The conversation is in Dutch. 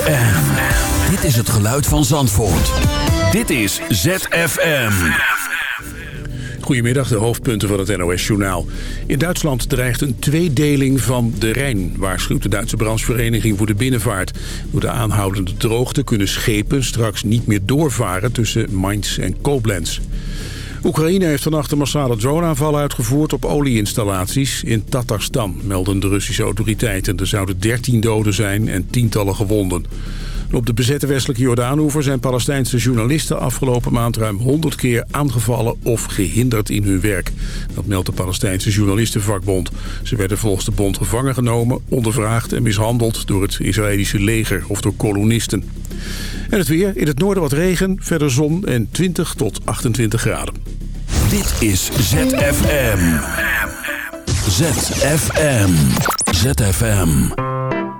Dit is het geluid van Zandvoort. Dit is ZFM. Goedemiddag, de hoofdpunten van het NOS-journaal. In Duitsland dreigt een tweedeling van de Rijn, waarschuwt de Duitse branchevereniging voor de binnenvaart. Door de aanhoudende droogte kunnen schepen straks niet meer doorvaren tussen Mainz en Koblenz. Oekraïne heeft vannacht een massale droneaanval uitgevoerd op olieinstallaties in Tatarstan, melden de Russische autoriteiten. Er zouden 13 doden zijn en tientallen gewonden. Op de bezette westelijke Jordaanoever zijn Palestijnse journalisten afgelopen maand ruim 100 keer aangevallen of gehinderd in hun werk. Dat meldt de Palestijnse journalistenvakbond. Ze werden volgens de bond gevangen genomen, ondervraagd en mishandeld door het Israëlische leger of door kolonisten. En het weer, in het noorden wat regen, verder zon en 20 tot 28 graden. Dit is ZFM. ZFM. ZFM.